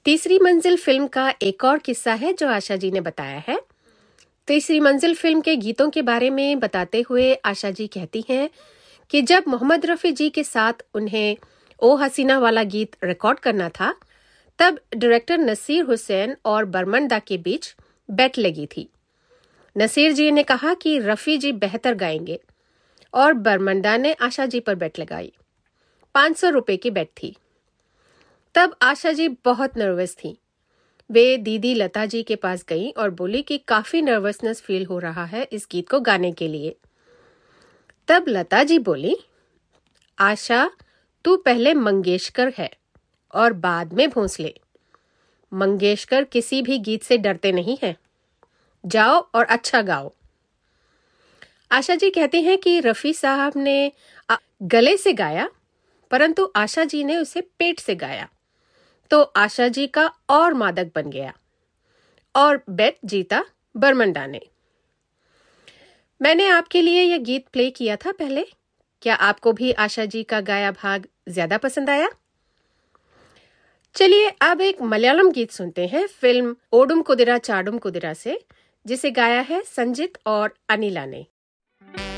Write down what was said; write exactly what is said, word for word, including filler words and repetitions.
तीसरी मंजिल फिल्म का एक और किस्सा है जो आशा जी ने बताया है। तीसरी मंजिल फिल्म के गीतों के बारे में बताते हुए आशा जी कहती हैं कि जब मोहम्मद रफ़ी जी के साथ उन्हें ओ हसीना वाला गीत रिकॉर्ड करना था, तब डायरेक्टर नसीर हुसैन और बर्मन दा के बीच बेट लगी थी। नसीर जी ने कहा कि रफ़ी जी बेहतर गाएंगे और बर्मन दा ने आशा जी पर बेट लगाई। पाँच सौ रुपए की बेट थी। तब आशा जी बहुत नर्वस थी। वे दीदी लता जी के पास गईं और बोली कि काफी नर्वसनेस फील हो रहा है इस गीत को गाने के लिए। तब लता जी बोली, आशा तू पहले मंगेशकर है और बाद में भोंसले। मंगेशकर किसी भी गीत से डरते नहीं हैं। जाओ और अच्छा गाओ। आशा जी कहते हैं कि रफ़ी साहब ने गले से गाया, परंतु आशा जी ने उसे पेट से गाया, तो आशा जी का और मादक बन गया और बेट जीता बर्मन दा ने। मैंने आपके लिए यह गीत प्ले किया था पहले। क्या आपको भी आशा जी का गाया भाग ज्यादा पसंद आया? चलिए अब एक मलयालम गीत सुनते हैं फिल्म ओडुम कुदिरा चाडुम कुदिरा से, जिसे गाया है संजीत और अनिला ने।